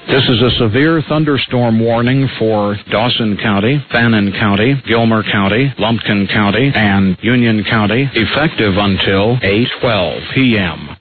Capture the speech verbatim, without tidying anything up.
This is a severe thunderstorm warning for Dawson County, Fannin County, Gilmer County, Lumpkin County, and Union County, effective until eight twelve p.m.